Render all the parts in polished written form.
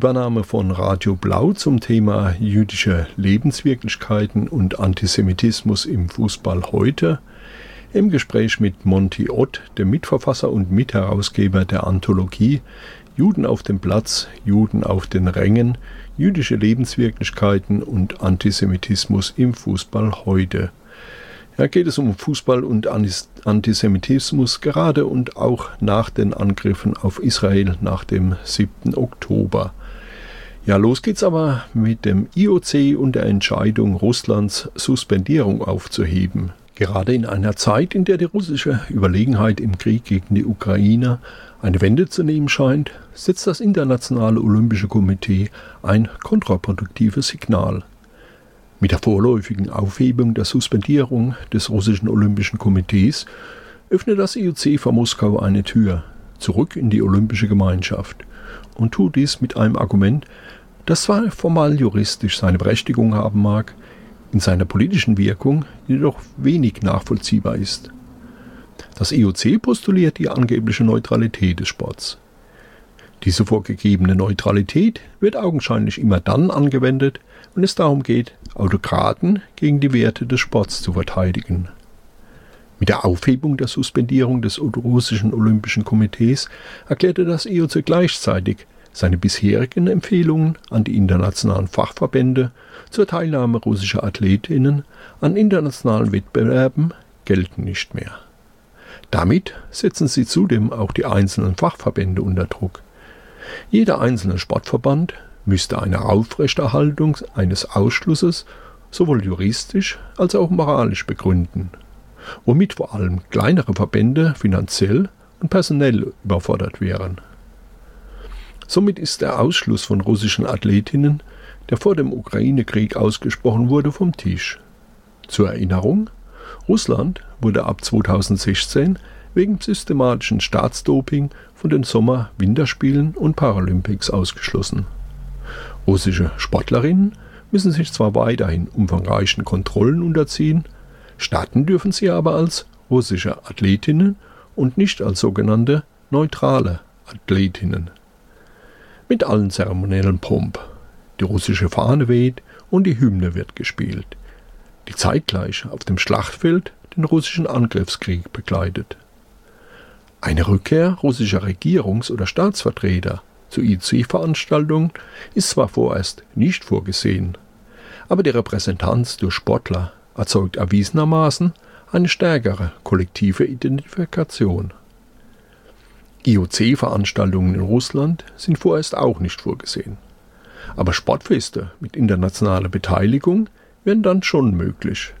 Übernahme von Radio Blau zum Thema jüdische Lebenswirklichkeiten und Antisemitismus im Fußball heute, im Gespräch mit Monty Ott, dem Mitverfasser und Mitherausgeber der Anthologie Juden auf dem Platz, Juden auf den Rängen, jüdische Lebenswirklichkeiten und Antisemitismus im Fußball heute. Ja, geht es um Fußball und Antisemitismus gerade und auch nach den Angriffen auf Israel nach dem 7. Oktober. Ja, los geht's aber mit dem IOC und der Entscheidung, Russlands Suspendierung aufzuheben. Gerade in einer Zeit, in der die russische Überlegenheit im Krieg gegen die Ukraine eine Wende zu nehmen scheint, setzt das Internationale Olympische Komitee ein kontraproduktives Signal. Mit der vorläufigen Aufhebung der Suspendierung des russischen Olympischen Komitees öffnet das IOC vor Moskau eine Tür zurück in die olympische Gemeinschaft und tut dies mit einem Argument, das zwar formal juristisch seine Berechtigung haben mag, in seiner politischen Wirkung jedoch wenig nachvollziehbar ist. Das IOC postuliert die angebliche Neutralität des Sports. Diese vorgegebene Neutralität wird augenscheinlich immer dann angewendet, wenn es darum geht, Autokraten gegen die Werte des Sports zu verteidigen. Mit der Aufhebung der Suspendierung des russischen Olympischen Komitees erklärte das IOC gleichzeitig seine bisherigen Empfehlungen an die internationalen Fachverbände zur Teilnahme russischer Athletinnen an internationalen Wettbewerben gelten nicht mehr. Damit setzen sie zudem auch die einzelnen Fachverbände unter Druck. Jeder einzelne Sportverband müsste eine Aufrechterhaltung eines Ausschlusses sowohl juristisch als auch moralisch begründen, womit vor allem kleinere Verbände finanziell und personell überfordert wären. Somit ist der Ausschluss von russischen Athletinnen, der vor dem Ukraine-Krieg ausgesprochen wurde, vom Tisch. Zur Erinnerung: Russland wurde ab 2016 wegen systematischen Staatsdoping von den Sommer-Winterspielen und Paralympics ausgeschlossen. Russische Sportlerinnen müssen sich zwar weiterhin umfangreichen Kontrollen unterziehen, starten dürfen sie aber als russische Athletinnen und nicht als sogenannte neutrale Athletinnen. Mit allen zeremoniellen Pomp. Die russische Fahne weht und die Hymne wird gespielt, die zeitgleich auf dem Schlachtfeld den russischen Angriffskrieg begleitet. Eine Rückkehr russischer Regierungs- oder Staatsvertreter zu IOC-Veranstaltungen ist zwar vorerst nicht vorgesehen, aber die Repräsentanz durch Sportler erzeugt erwiesenermaßen eine stärkere kollektive Identifikation. IOC-Veranstaltungen in Russland sind vorerst auch nicht vorgesehen. Aber Sportfeste mit internationaler Beteiligung wären dann schon möglich.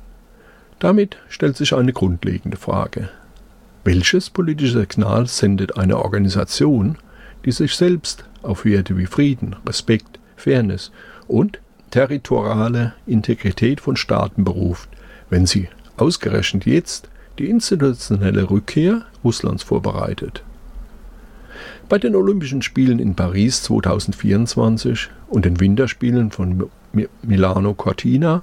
Damit stellt sich eine grundlegende Frage. Welches politische Signal sendet eine Organisation, die sich selbst auf Werte wie Frieden, Respekt, Fairness und territoriale Integrität von Staaten beruft, wenn sie ausgerechnet jetzt die institutionelle Rückkehr Russlands vorbereitet? Bei den Olympischen Spielen in Paris 2024 und den Winterspielen von Milano Cortina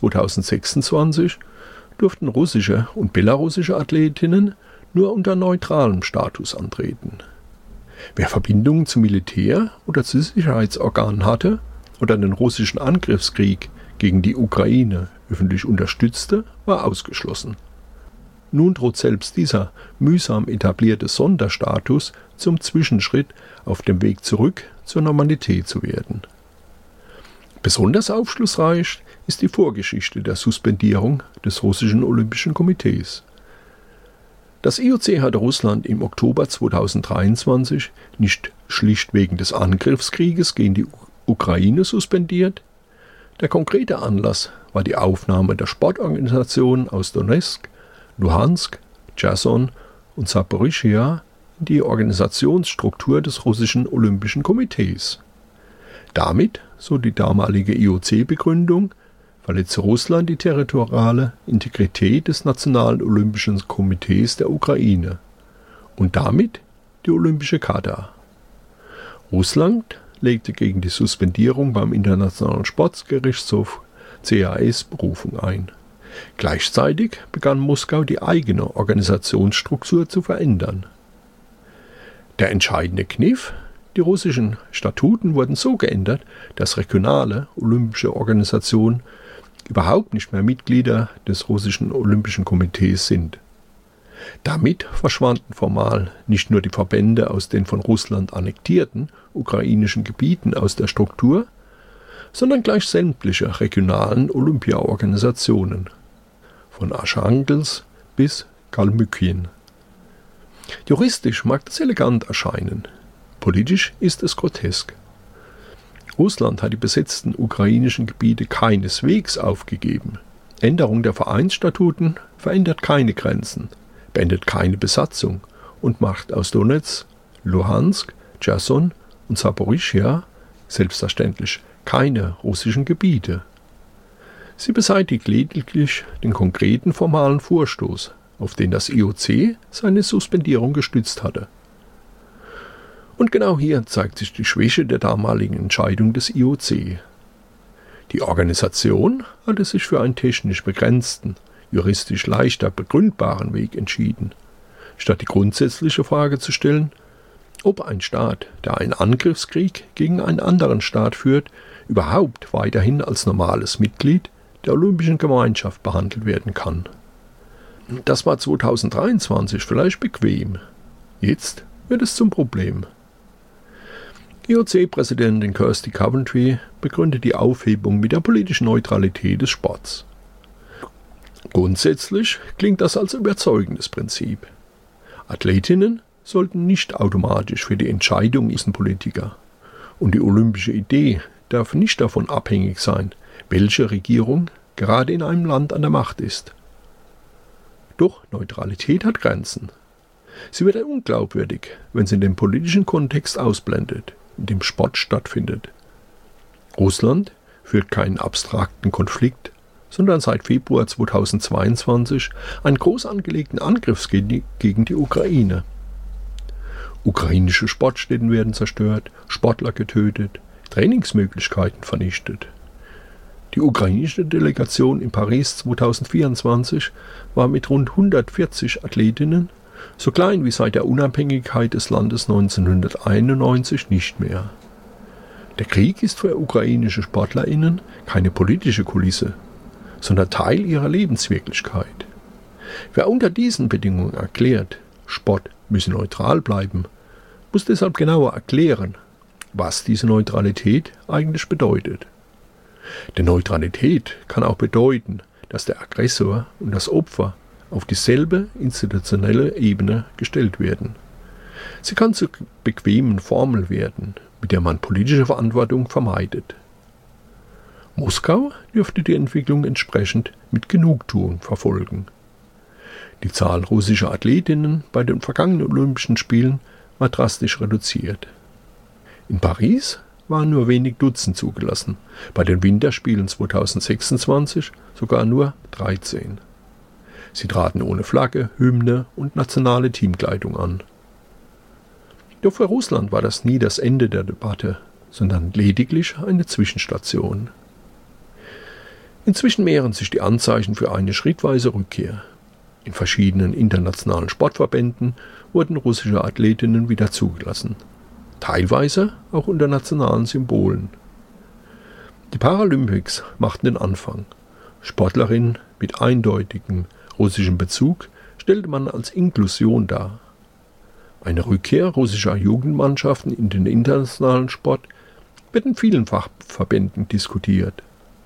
2026 durften russische und belarussische Athletinnen nur unter neutralem Status antreten. Wer Verbindungen zum Militär oder zu Sicherheitsorganen hatte oder den russischen Angriffskrieg gegen die Ukraine öffentlich unterstützte, war ausgeschlossen. Nun droht selbst dieser mühsam etablierte Sonderstatus zum Zwischenschritt auf dem Weg zurück zur Normalität zu werden. Besonders aufschlussreich ist die Vorgeschichte der Suspendierung des russischen Olympischen Komitees. Das IOC hatte Russland im Oktober 2023 nicht schlicht wegen des Angriffskrieges gegen die Ukraine suspendiert. Der konkrete Anlass war die Aufnahme der Sportorganisationen aus Donezk, Luhansk, Cherson und Saporischschja in die Organisationsstruktur des russischen Olympischen Komitees. Damit, so die damalige IOC-Begründung, verletze Russland die territoriale Integrität des Nationalen Olympischen Komitees der Ukraine und damit die Olympische Charta. Russland legte gegen die Suspendierung beim Internationalen Sportgerichtshof CAS Berufung ein. Gleichzeitig begann Moskau die eigene Organisationsstruktur zu verändern. Der entscheidende Kniff: Die russischen Statuten wurden so geändert, dass regionale olympische Organisationen überhaupt nicht mehr Mitglieder des russischen Olympischen Komitees sind. Damit verschwanden formal nicht nur die Verbände aus den von Russland annektierten ukrainischen Gebieten aus der Struktur, sondern gleich sämtliche regionalen Olympiaorganisationen, von Archangelsk bis Kalmykien. Juristisch mag das elegant erscheinen, politisch ist es grotesk. Russland hat die besetzten ukrainischen Gebiete keineswegs aufgegeben. Änderung der Vereinsstatuten verändert keine Grenzen, beendet keine Besatzung und macht aus Donetsk, Luhansk, Cherson und Saporischschja selbstverständlich keine russischen Gebiete. Sie beseitigt lediglich den konkreten formalen Vorstoß, auf den das IOC seine Suspendierung gestützt hatte. Und genau hier zeigt sich die Schwäche der damaligen Entscheidung des IOC. Die Organisation hatte sich für einen technisch begrenzten, juristisch leichter begründbaren Weg entschieden, statt die grundsätzliche Frage zu stellen, ob ein Staat, der einen Angriffskrieg gegen einen anderen Staat führt, überhaupt weiterhin als normales Mitglied der Olympischen Gemeinschaft behandelt werden kann. Das war 2023 vielleicht bequem. Jetzt wird es zum Problem. IOC-Präsidentin Kirsty Coventry begründet die Aufhebung mit der politischen Neutralität des Sports. Grundsätzlich klingt das als überzeugendes Prinzip. Athletinnen sollten nicht automatisch für die Entscheidung sein Politiker. Und die olympische Idee darf nicht davon abhängig sein, welche Regierung gerade in einem Land an der Macht ist. Doch Neutralität hat Grenzen. Sie wird unglaubwürdig, wenn sie den politischen Kontext ausblendet, in dem Sport stattfindet. Russland führt keinen abstrakten Konflikt, sondern seit Februar 2022 einen groß angelegten Angriffskrieg gegen die Ukraine. Ukrainische Sportstätten werden zerstört, Sportler getötet, Trainingsmöglichkeiten vernichtet. Die ukrainische Delegation in Paris 2024 war mit rund 140 Athletinnen so klein wie seit der Unabhängigkeit des Landes 1991 nicht mehr. Der Krieg ist für ukrainische SportlerInnen keine politische Kulisse, sondern Teil ihrer Lebenswirklichkeit. Wer unter diesen Bedingungen erklärt, Sport müsse neutral bleiben, muss deshalb genauer erklären, was diese Neutralität eigentlich bedeutet. Denn Neutralität kann auch bedeuten, dass der Aggressor und das Opfer auf dieselbe institutionelle Ebene gestellt werden. Sie kann zur bequemen Formel werden, mit der man politische Verantwortung vermeidet. Moskau dürfte die Entwicklung entsprechend mit Genugtuung verfolgen. Die Zahl russischer Athletinnen bei den vergangenen Olympischen Spielen war drastisch reduziert. In Paris waren nur wenig Dutzend zugelassen, bei den Winterspielen 2026 sogar nur 13. Sie traten ohne Flagge, Hymne und nationale Teamkleidung an. Doch für Russland war das nie das Ende der Debatte, sondern lediglich eine Zwischenstation. Inzwischen mehren sich die Anzeichen für eine schrittweise Rückkehr. In verschiedenen internationalen Sportverbänden wurden russische Athletinnen wieder zugelassen, teilweise auch unter nationalen Symbolen. Die Paralympics machten den Anfang. Sportlerinnen mit eindeutigem russischem Bezug stellte man als Inklusion dar. Eine Rückkehr russischer Jugendmannschaften in den internationalen Sport wird in vielen Fachverbänden diskutiert.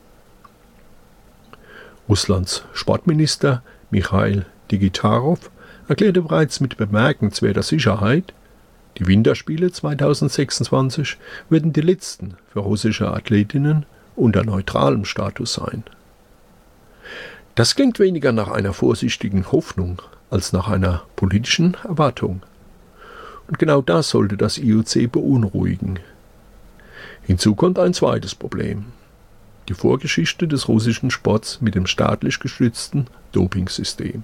Russlands Sportminister Michail Digitarow erklärte bereits mit bemerkenswerter Sicherheit, die Winterspiele 2026 werden die letzten für russische Athletinnen unter neutralem Status sein. Das klingt weniger nach einer vorsichtigen Hoffnung als nach einer politischen Erwartung. Und genau das sollte das IOC beunruhigen. Hinzu kommt ein zweites Problem: die Vorgeschichte des russischen Sports mit dem staatlich gestützten Dopingsystem.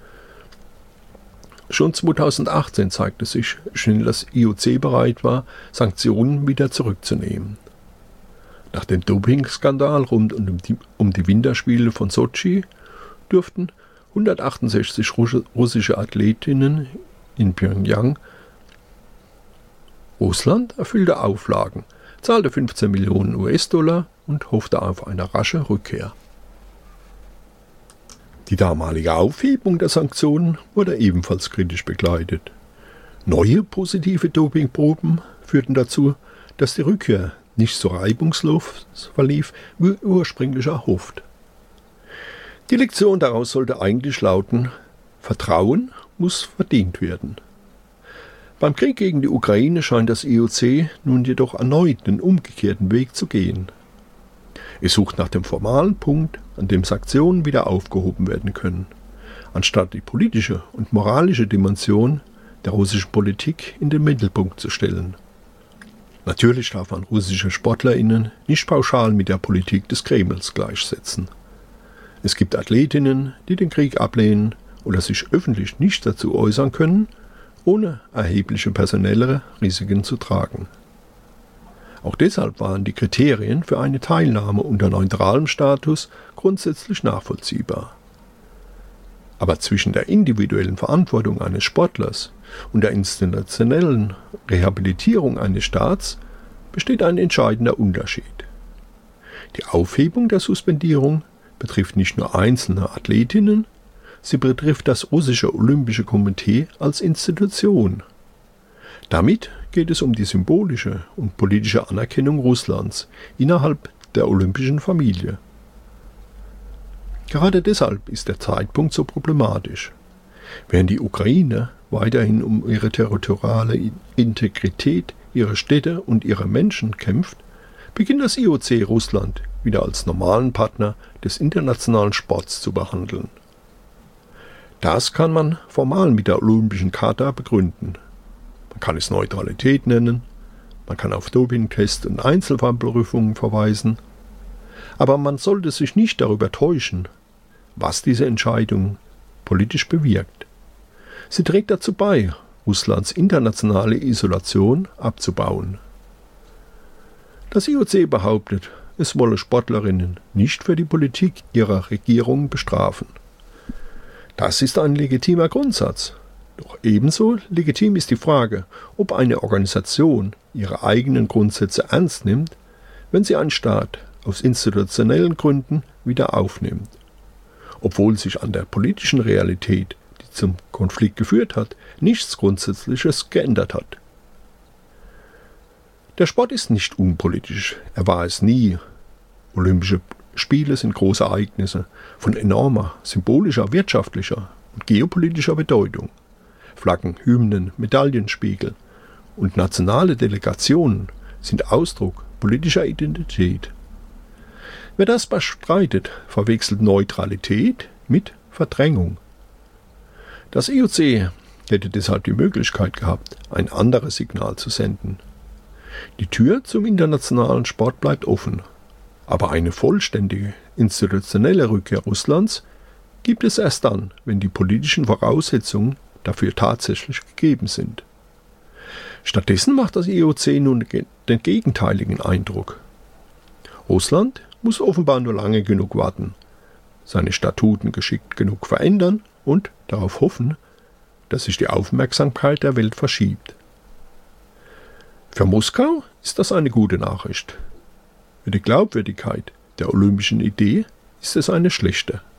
Schon 2018 zeigte sich, wie schnell das IOC bereit war, Sanktionen wieder zurückzunehmen. Nach dem Dopingskandal rund um die Winterspiele von Sotschi durften 168 russische Athletinnen in Pjöngjang Russland erfüllte Auflagen, zahlte 15 Millionen US-Dollar und hoffte auf eine rasche Rückkehr. Die damalige Aufhebung der Sanktionen wurde ebenfalls kritisch begleitet. Neue positive Dopingproben führten dazu, dass die Rückkehr nicht so reibungslos verlief wie ursprünglich erhofft. Die Lektion daraus sollte eigentlich lauten: Vertrauen muss verdient werden. Beim Krieg gegen die Ukraine scheint das IOC nun jedoch erneut den umgekehrten Weg zu gehen. Es sucht nach dem formalen Punkt, an dem Sanktionen wieder aufgehoben werden können, anstatt die politische und moralische Dimension der russischen Politik in den Mittelpunkt zu stellen. Natürlich darf man russische SportlerInnen nicht pauschal mit der Politik des Kremls gleichsetzen. Es gibt Athletinnen, die den Krieg ablehnen oder sich öffentlich nicht dazu äußern können, ohne erhebliche personelle Risiken zu tragen. Auch deshalb waren die Kriterien für eine Teilnahme unter neutralem Status grundsätzlich nachvollziehbar. Aber zwischen der individuellen Verantwortung eines Sportlers und der institutionellen Rehabilitierung eines Staats besteht ein entscheidender Unterschied. Die Aufhebung der Suspendierung betrifft nicht nur einzelne Athletinnen, sie betrifft das russische Olympische Komitee als Institution. Damit geht es um die symbolische und politische Anerkennung Russlands innerhalb der olympischen Familie. Gerade deshalb ist der Zeitpunkt so problematisch. Während die Ukraine weiterhin um ihre territoriale Integrität, ihre Städte und ihre Menschen kämpft, beginnt das IOC Russland wieder als normalen Partner des internationalen Sports zu behandeln. Das kann man formal mit der Olympischen Charta begründen. Man kann es Neutralität nennen, man kann auf Dopingtests und Einzelfallprüfungen verweisen, aber man sollte sich nicht darüber täuschen, was diese Entscheidung politisch bewirkt. Sie trägt dazu bei, Russlands internationale Isolation abzubauen. Das IOC behauptet, es wolle Sportlerinnen nicht für die Politik ihrer Regierung bestrafen. Das ist ein legitimer Grundsatz. Doch ebenso legitim ist die Frage, ob eine Organisation ihre eigenen Grundsätze ernst nimmt, wenn sie einen Staat aus institutionellen Gründen wieder aufnimmt, obwohl sich an der politischen Realität, die zum Konflikt geführt hat, nichts Grundsätzliches geändert hat. Der Sport ist nicht unpolitisch, er war es nie. Olympische Spiele sind große Ereignisse von enormer symbolischer, wirtschaftlicher und geopolitischer Bedeutung. Flaggen, Hymnen, Medaillenspiegel und nationale Delegationen sind Ausdruck politischer Identität. Wer das bestreitet, verwechselt Neutralität mit Verdrängung. Das IOC hätte deshalb die Möglichkeit gehabt, ein anderes Signal zu senden. Die Tür zum internationalen Sport bleibt offen, aber eine vollständige institutionelle Rückkehr Russlands gibt es erst dann, wenn die politischen Voraussetzungen dafür tatsächlich gegeben sind. Stattdessen macht das IOC nun den gegenteiligen Eindruck. Russland muss offenbar nur lange genug warten, seine Statuten geschickt genug verändern und darauf hoffen, dass sich die Aufmerksamkeit der Welt verschiebt. Für Moskau ist das eine gute Nachricht. Für die Glaubwürdigkeit der olympischen Idee ist es eine schlechte.